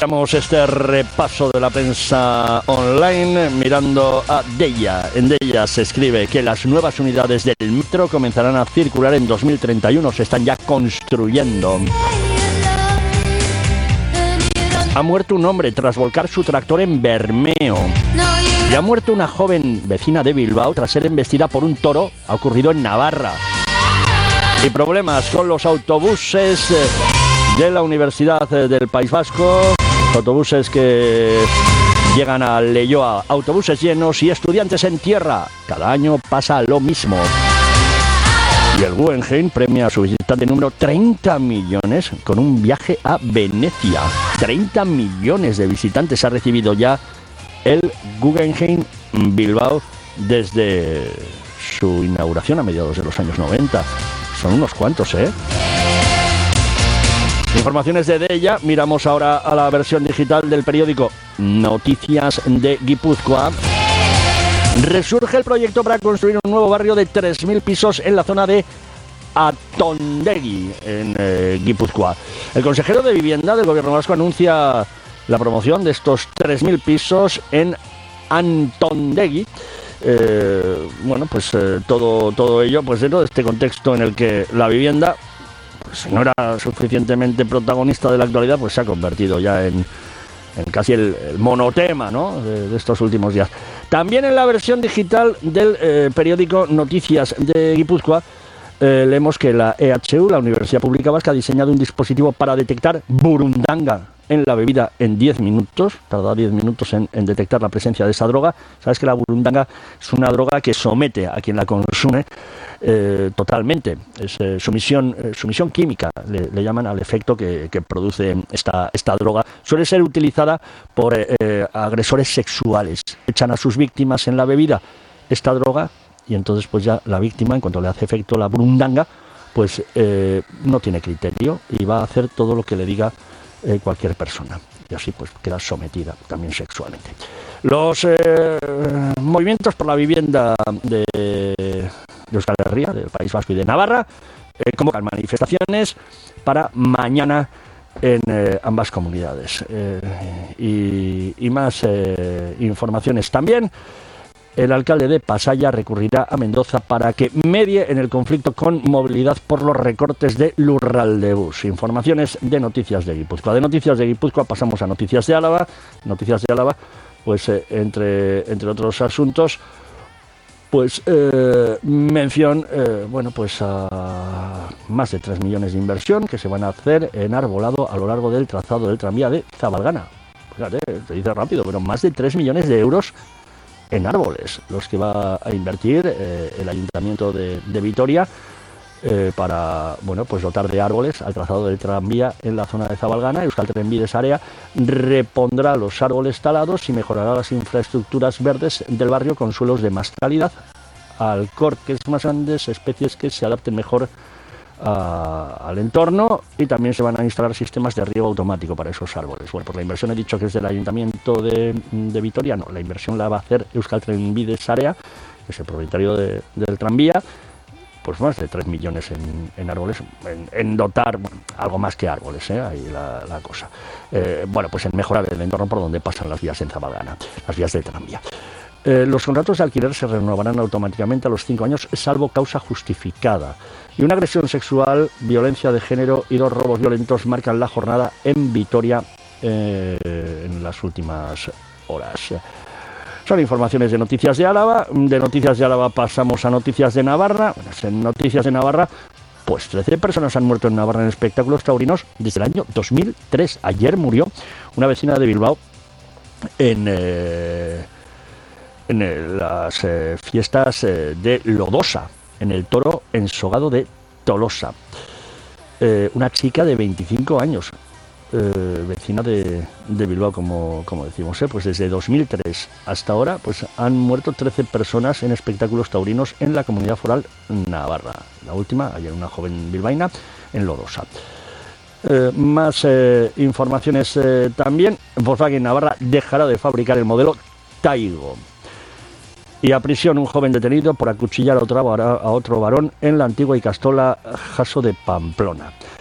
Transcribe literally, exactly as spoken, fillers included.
Iniciamos este repaso de la prensa online mirando a Deia. En Deia se escribe que las nuevas unidades del metro comenzarán a circular en dos mil treinta y uno, se están ya construyendo. Ha muerto un hombre tras volcar su tractor en Bermeo. Y ha muerto una joven vecina de Bilbao tras ser embestida por un toro. Ha ocurrido en Navarra. Y problemas con los autobuses de la Universidad del País Vasco. Autobuses que llegan a Leioa. Autobuses llenos y estudiantes en tierra. Cada año pasa lo mismo. Y el Guggenheim premia a su visitante número treinta millones con un viaje a Venecia. treinta millones de visitantes ha recibido ya el Guggenheim Bilbao desde su inauguración a mediados de los años noventa. Son unos cuantos, ¿eh? Informaciones de Deia. Miramos ahora a la versión digital del periódico Noticias de Guipúzcoa. Resurge el proyecto para construir un nuevo barrio de tres mil pisos en la zona de Atondegui, en eh, Guipúzcoa. El consejero de Vivienda del Gobierno vasco anuncia la promoción de estos tres mil pisos en Atondegui. Eh, bueno, pues eh, todo, todo ello pues dentro de este contexto en el que la vivienda, pues, no era suficientemente protagonista de la actualidad, pues se ha convertido ya en en casi el, el monotema, ¿no?, de, de estos últimos días. También en la versión digital del eh, periódico Noticias de Guipúzcoa eh, leemos que la E H U, la Universidad Pública Vasca, ha diseñado un dispositivo para detectar burundanga en la bebida en diez minutos. Tarda diez minutos en, en detectar la presencia de esa droga. Sabes que la burundanga es una droga que somete a quien la consume eh, totalmente. Es eh, sumisión, eh, sumisión química, le, le llaman al efecto que, que produce esta, esta droga. Suele ser utilizada por eh, eh, agresores sexuales. Echan a sus víctimas en la bebida esta droga y entonces pues ya la víctima, en cuanto le hace efecto la burundanga, pues eh, no tiene criterio y va a hacer todo lo que le diga Eh, cualquier persona, y así pues queda sometida también sexualmente. Los eh, movimientos por la vivienda de, de Euskal Herria, del País Vasco y de Navarra, eh, convocan manifestaciones para mañana en eh, ambas comunidades. Eh, y, y más eh, informaciones también. El alcalde de Pasaya recurrirá a Mendoza para que medie en el conflicto con Movilidad por los recortes de Lurraldebus. Informaciones de Noticias de Guipúzcoa. De Noticias de Guipúzcoa pasamos a Noticias de Álava. Noticias de Álava, pues eh, entre, entre otros asuntos, pues eh, mención, eh, bueno, pues a más de tres millones de inversión que se van a hacer en arbolado a lo largo del trazado del tranvía de Zabalgana. Fíjate, te dice rápido, pero más de tres millones de euros en árboles, los que va a invertir eh, el Ayuntamiento de, de Vitoria eh, para, bueno, pues dotar de árboles al trazado del tranvía en la zona de Zabalgana. Euskal Trenbide Sarea repondrá los árboles talados y mejorará las infraestructuras verdes del barrio con suelos de más calidad, alcorques más grandes, especies que se adapten mejor A, al entorno, y también se van a instalar sistemas de riego automático para esos árboles. Bueno, pues la inversión he dicho que es del Ayuntamiento de, de Vitoria. No, la inversión la va a hacer Euskal Trenbide Sarea, que es el propietario de, del tranvía, pues más de tres millones en, en árboles, en, en dotar, bueno, algo más que árboles, ¿eh? Ahí la, la cosa. Eh, bueno, pues en mejorar el entorno por donde pasan las vías en Zabalgana, las vías del tranvía. Eh, los contratos de alquiler se renovarán automáticamente a los cinco años, salvo causa justificada. Y una agresión sexual, violencia de género y dos robos violentos marcan la jornada en Vitoria eh, en las últimas horas. Son informaciones de Noticias de Álava. De Noticias de Álava pasamos a Noticias de Navarra. Bueno, en Noticias de Navarra, pues trece personas han muerto en Navarra en espectáculos taurinos desde el año dos mil tres. Ayer murió una vecina de Bilbao en... Eh, en el, las eh, fiestas eh, de Lodosa, en el toro ensogado de Tolosa. Eh, una chica de veinticinco años, eh, vecina de, de Bilbao, como, como decimos, eh, pues desde dos mil tres hasta ahora pues han muerto trece personas en espectáculos taurinos en la Comunidad Foral Navarra. La última, ayer, una joven bilbaína en Lodosa. Eh, más eh, informaciones eh, también. Volkswagen Navarra dejará de fabricar el modelo Taigo. Y a prisión un joven detenido por acuchillar a otro, a otro varón en la antigua Ikastola Jaso de Pamplona.